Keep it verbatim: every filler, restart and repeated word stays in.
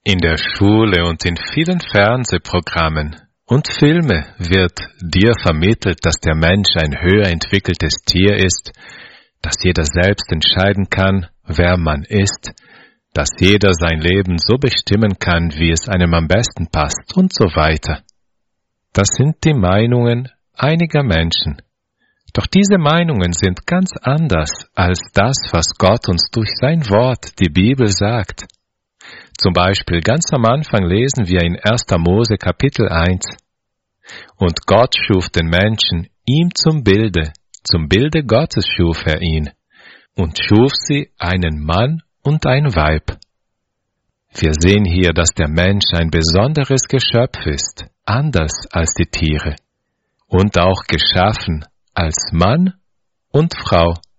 In der Schule und in vielen Fernsehprogrammen und Filme wird dir vermittelt, dass der Mensch ein höher entwickeltes Tier ist, dass jeder selbst entscheiden kann, wer man ist, dass jeder sein Leben so bestimmen kann, wie es einem am besten passt und so weiter. Das sind die Meinungen einiger Menschen. Doch diese Meinungen sind ganz anders als das, was Gott uns durch sein Wort, die Bibel, sagt. Zum Beispiel ganz am Anfang lesen wir in erster Mose Kapitel eins. Und Gott schuf den Menschen ihm zum Bilde, zum Bilde Gottes schuf er ihn, und schuf sie einen Mann und ein Weib. Wir sehen hier, dass der Mensch ein besonderes Geschöpf ist, anders als die Tiere, und auch geschaffen als Mann und Frau.